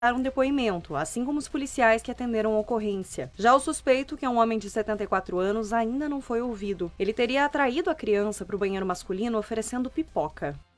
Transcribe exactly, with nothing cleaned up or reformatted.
um depoimento, assim como os policiais que atenderam a ocorrência. Já o suspeito, que é um homem de setenta e quatro anos, ainda não foi ouvido. Ele teria atraído a criança para o banheiro masculino oferecendo pipoca.